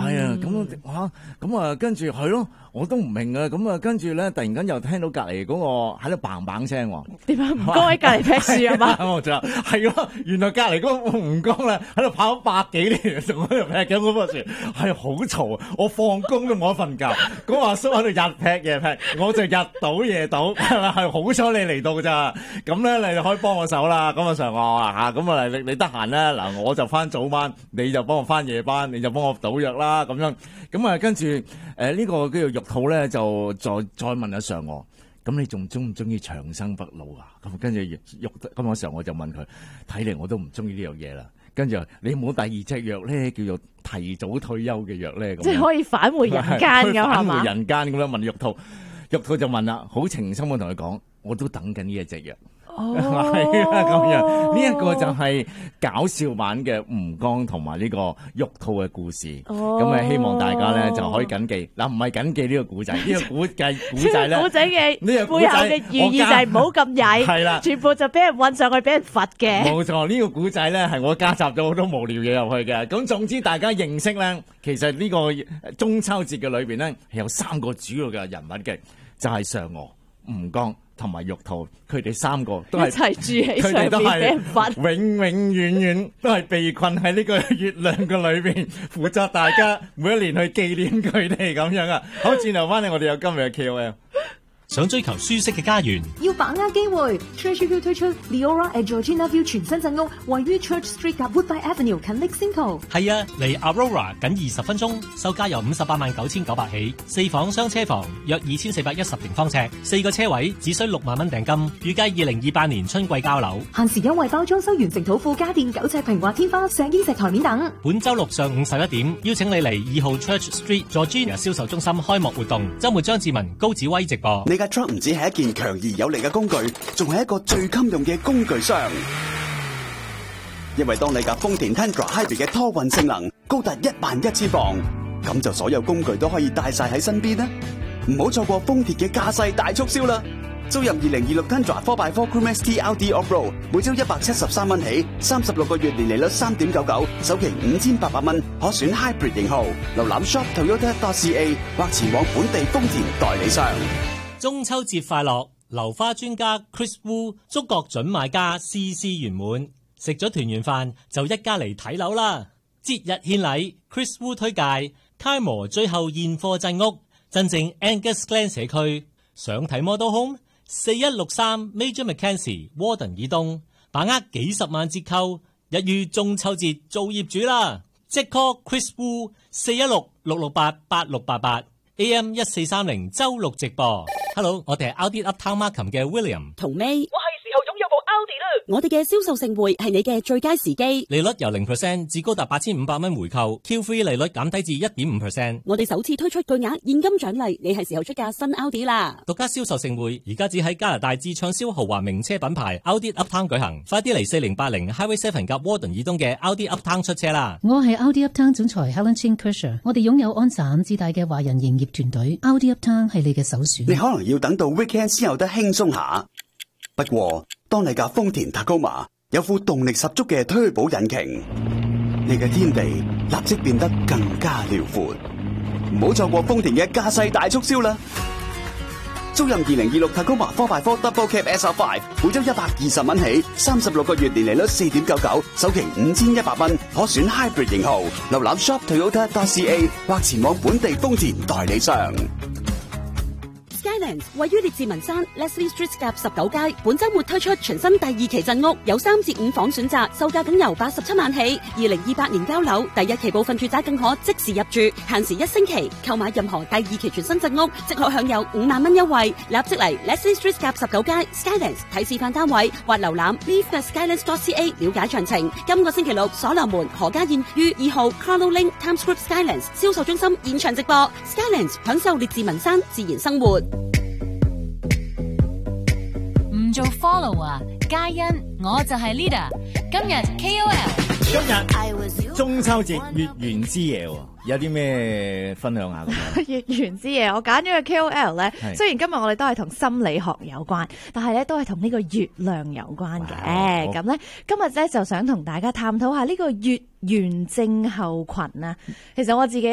係啊，咁啊，跟住係咯，我都唔明啊，咁啊，跟住咧，突然間又聽到隔離嗰個喺度砰砰聲喎。 點解吳剛喺隔離劈樹啊嘛？ 我就係咯，原來隔離嗰個吳剛咧喺度跑咗100幾年，仲喺度劈緊嗰棵樹，係好嘈。我放工都冇得瞓覺，嗰個阿叔喺度日劈夜劈，我就日倒夜倒，係好彩你嚟到咋，咁咧你就可以幫我手啦。咁啊，常我話嚇，咁啊你得閒咧，嗱我就翻早班，你就幫我翻夜班，你就幫我倒藥啦，咁樣。咁啊，跟住呢個叫做玉兔咧，就再問阿常我。咁你仲中唔中意長生不老啊？咁跟住咁嗰時候我就問佢，睇嚟我都唔中意呢樣嘢啦。跟住你冇第二隻藥咧，叫做提早退休嘅藥咧， 即係可以返回人間㗎係嘛？ 返回人間咁樣問玉兔，玉兔就問啦，好情深咁同佢講，我都等緊呢一隻藥。係啊，咁樣呢一個就係搞笑版嘅吳剛同埋呢個玉兔嘅故事。咁啊，希望大家咧就可以謹記嗱，唔係謹記呢個古仔，呢個古仔咧， 古仔嘅背後嘅寓意就係唔好咁曳，係啦，全部就俾人搵上去，俾人罰嘅。 冇錯，呢個古仔咧係我加雜咗好多無聊嘢入去嘅。咁總之大家認識咧，其實呢個中秋節嘅裏邊咧係有3個主要嘅人物嘅，就係嫦娥、吳剛同埋玉兔，佢哋3個都係一齊住喺上面俾人罰， 永遠都係被困喺呢個月亮嘅裏邊，負責大家每一年去紀念佢哋咁樣啊！好，轉頭翻嚟，我哋有今日嘅 KOL。 想追求舒適嘅家園， 要把握機會。Treasure View 推出 Leora at Georgina View 全新鎮屋，位於 Church Street 及 Woodbine Avenue 近 Lexington。 係啊，離 Aurora 僅20分鐘，售價由589900起，4房雙車房，約2410平方尺，4個車位，只需6萬蚊訂金，預計2028年春季交樓。 限時優惠包裝修完成土庫家電9尺平滑天花、石英石台面等。 本週六上午11點，邀請你嚟2號 Church Street Georgina 銷售中心開幕活動，週末張志文、高子威直播。 你架 truck 唔止係一件強而有力嘅工具，仲係一個最襟用嘅工具箱。因為當你架豐田 Tundra Hybrid 嘅拖運性能高達11000磅，咁就所有工具都可以帶晒喺身邊啦。唔好錯過豐田嘅駕駛大促銷啦！租入2026 Tundra 4x4 Crew ST LD Off-Road， 每周173蚊起，36個月年利率3.99%，首期5800蚊，可選 Hybrid 型號。瀏覽 shop Toyota.ca 或前往本地豐田代理商。 中秋節快樂！流花專家 Chris Wu 祝各準買家事事圓滿，食咗團圓飯就一家嚟睇樓啦！節日獻禮 ，Chris Wu 推介楷模最後現貨鎮屋，真正 Angus Glen 社區，想睇 Model Home 4163 Major Mackenzie Warden 以東，把握幾十萬折扣，一於中秋節做業主啦！即 call Chris Wu 416-668-8688 AM 1430周六直播。Hello， 我哋係 Audi Uptown Markham 嘅 William 同 May。我哋嘅銷售盛會係你嘅最佳時機， 利率由 0% 至高達8500蚊回購 ，Q3 利率減低至 1.5%。 我哋首次推出巨額現金獎勵，你係時候出架新 Audi 啦！ 獨家銷售盛會而家只喺加拿大至暢銷豪華名車品牌 Audi Uptown 舉行，快啲嚟4080 Highway 7及 Warden 以東嘅 Audi Uptown 出車啦！ 我係 Audi Uptown 總裁 Helen Chin Kershaw， 我哋擁有安省至大嘅華人營業團隊 ，Audi Uptown 係你嘅首選。 你可能要等到 weekend 先有得輕鬆下，不過當你架豐田 Tacoma 有副動力十足嘅推保引擎，你嘅天地立即變得更加遼闊。唔好錯過豐田嘅駕駛大促銷啦！租任2026 Tacoma 4x4 Double Cab SR5， 每周120蚊起，36個月年利率4.99%，首期5100蚊，可選 Hybrid 型號。瀏覽 shop Toyota.ca 或前往本地豐田代理商。 Skylands 位於列治文山 Leslie Street 夾19街，本周末推出全新第2期鎮屋，有3至5房選擇，售價僅由87萬起。2028年交樓，第1期部分住宅更可即時入住，限時1星期。購買任何第2期全新鎮屋，即可享有5萬蚊優惠。立即嚟 Leslie Street 夾19街 Skylands 睇示範單位，或瀏覽 leave@skylands.ca 了解詳情。今個星期六，所羅門何家燕於2號 Carlo Link Times Square Skylands 銷售中心現場直播 ，Skylands 享受列治文山自然生活。 唔做 follow 啊，嘉欣，我就係 leader。今日 KOL， 今日中秋節月圓之夜，有啲咩分享下咁樣？ 月圓之夜，我揀咗個 KOL 咧，雖然今日我哋都係同心理學有關，但係咧都係同呢個月亮有關嘅。咁咧今日咧就想同大家探討下呢個月圓症候群啊。其實我自己